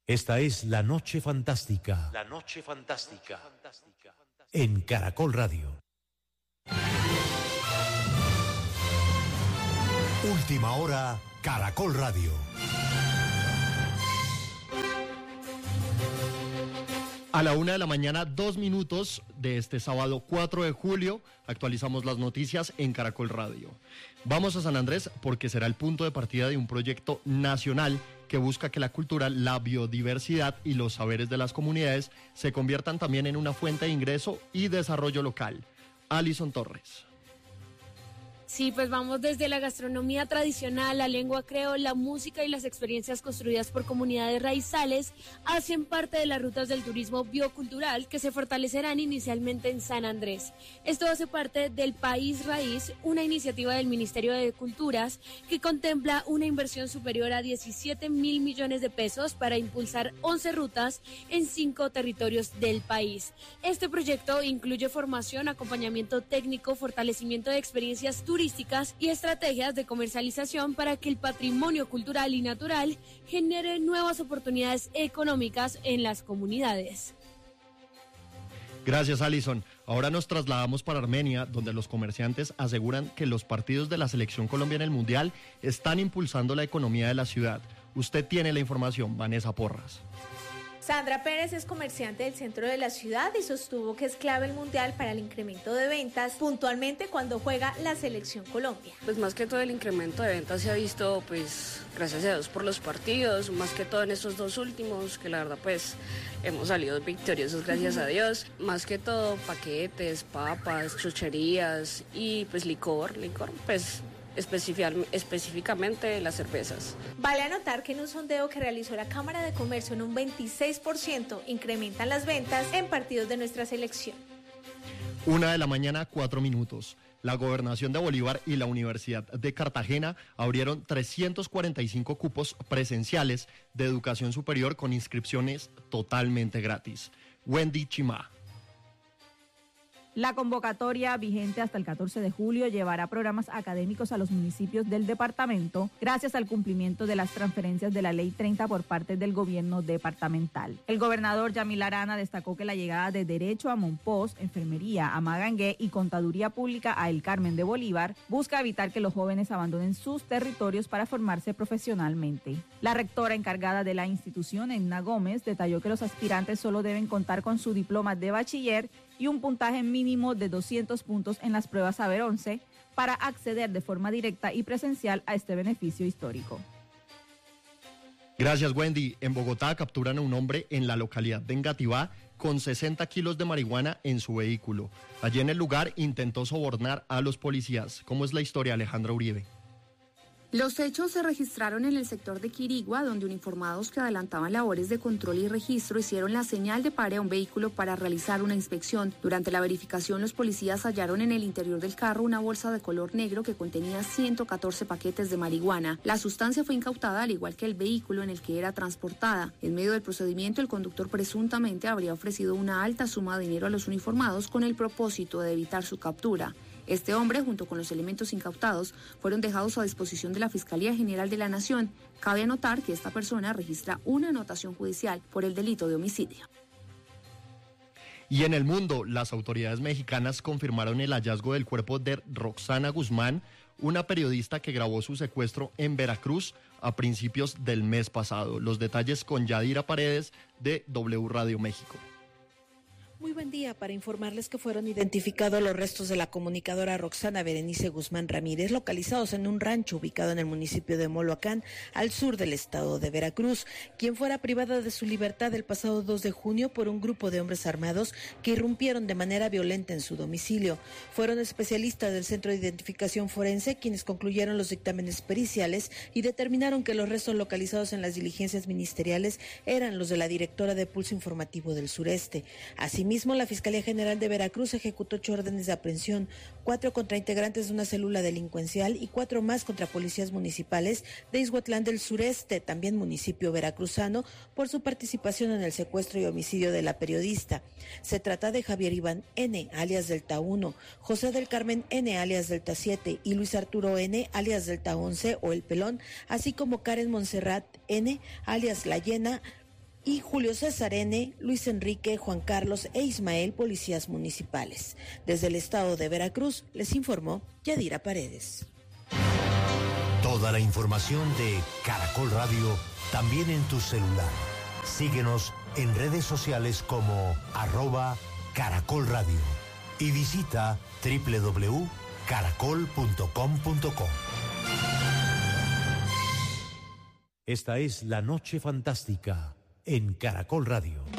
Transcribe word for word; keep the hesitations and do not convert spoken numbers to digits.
Esta es La Noche Fantástica. La Noche Fantástica. En Caracol Radio. Última hora, Caracol Radio. A la una de la mañana, dos minutos de este sábado cuatro de julio, actualizamos las noticias en Caracol Radio. Vamos a San Andrés porque será el punto de partida de un proyecto nacional que busca que la cultura, la biodiversidad y los saberes de las comunidades se conviertan también en una fuente de ingreso y desarrollo local. Alison Torres. Sí, pues vamos desde la gastronomía tradicional, la lengua creol, la música y las experiencias construidas por comunidades raizales hacen parte de las rutas del turismo biocultural que se fortalecerán inicialmente en San Andrés. Esto hace parte del País Raíz, una iniciativa del Ministerio de Culturas que contempla una inversión superior a diecisiete mil millones de pesos para impulsar once rutas en cinco territorios del país. Este proyecto incluye formación, acompañamiento técnico, fortalecimiento de experiencias turísticas, turísticas y estrategias de comercialización para que el patrimonio cultural y natural genere nuevas oportunidades económicas en las comunidades. Gracias, Alison. Ahora nos trasladamos para Armenia, donde los comerciantes aseguran que los partidos de la Selección Colombia en el Mundial están impulsando la economía de la ciudad. Usted tiene la información, Vanessa Porras. Sandra Pérez es comerciante del centro de la ciudad y sostuvo que es clave el Mundial para el incremento de ventas, puntualmente cuando juega la Selección Colombia. Pues más que todo el incremento de ventas se ha visto, pues, gracias a Dios por los partidos, más que todo en estos dos últimos, que la verdad, pues, hemos salido victoriosos, gracias a Dios. Más que todo, paquetes, papas, chucherías y, pues, licor, licor, pues... específicamente las cervezas. Vale anotar que en un sondeo que realizó la Cámara de Comercio en un veintiséis por ciento incrementan las ventas en partidos de nuestra selección. Una de la mañana, cuatro minutos. La Gobernación de Bolívar y la Universidad de Cartagena abrieron trescientos cuarenta y cinco cupos presenciales de educación superior con inscripciones totalmente gratis. Wendy Chimá. La convocatoria, vigente hasta el catorce de julio, llevará programas académicos a los municipios del departamento gracias al cumplimiento de las transferencias de la Ley treinta por parte del gobierno departamental. El gobernador Yamil Arana destacó que la llegada de Derecho a Monpós, Enfermería a Magangué y Contaduría Pública a El Carmen de Bolívar busca evitar que los jóvenes abandonen sus territorios para formarse profesionalmente. La rectora encargada de la institución, Edna Gómez, detalló que los aspirantes solo deben contar con su diploma de bachiller y un puntaje mínimo de doscientos puntos en las pruebas Saber once para acceder de forma directa y presencial a este beneficio histórico. Gracias, Wendy. En Bogotá capturan a un hombre en la localidad de Engativá con sesenta kilos de marihuana en su vehículo. Allí en el lugar intentó sobornar a los policías. ¿Cómo es la historia, Alejandra Uribe? Los hechos se registraron en el sector de Quirigua, donde uniformados que adelantaban labores de control y registro hicieron la señal de pare a un vehículo para realizar una inspección. Durante la verificación, los policías hallaron en el interior del carro una bolsa de color negro que contenía ciento catorce paquetes de marihuana. La sustancia fue incautada, al igual que el vehículo en el que era transportada. En medio del procedimiento, el conductor presuntamente habría ofrecido una alta suma de dinero a los uniformados con el propósito de evitar su captura. Este hombre, junto con los elementos incautados, fueron dejados a disposición de la Fiscalía General de la Nación. Cabe anotar que esta persona registra una anotación judicial por el delito de homicidio. Y en el mundo, las autoridades mexicanas confirmaron el hallazgo del cuerpo de Roxana Guzmán, una periodista que grabó su secuestro en Veracruz a principios del mes pasado. Los detalles con Yadira Paredes de W Radio México. Muy buen día para informarles que fueron identificados los restos de la comunicadora Roxana Berenice Guzmán Ramírez, localizados en un rancho ubicado en el municipio de Moloacán, al sur del estado de Veracruz, quien fuera privada de su libertad el pasado dos de junio por un grupo de hombres armados que irrumpieron de manera violenta en su domicilio. Fueron especialistas del Centro de Identificación Forense quienes concluyeron los dictámenes periciales y determinaron que los restos localizados en las diligencias ministeriales eran los de la directora de Pulso Informativo del Sureste. Así Asimismo, la Fiscalía General de Veracruz ejecutó ocho órdenes de aprehensión, cuatro contra integrantes de una célula delincuencial y cuatro más contra policías municipales de Ixhuatlán del Sureste, también municipio veracruzano, por su participación en el secuestro y homicidio de la periodista. Se trata de Javier Iván N., alias Delta uno, José del Carmen N., alias Delta siete, y Luis Arturo N., alias Delta once o El Pelón, así como Karen Montserrat N., alias La Llena, y Julio César N., Luis Enrique, Juan Carlos e Ismael, policías municipales. Desde el estado de Veracruz les informó Yadira Paredes. Toda la información de Caracol Radio también en tu celular. Síguenos en redes sociales como arroba Caracol Radio y visita doble u doble u doble u punto caracol punto com punto co. Esta es La Noche Fantástica en Caracol Radio.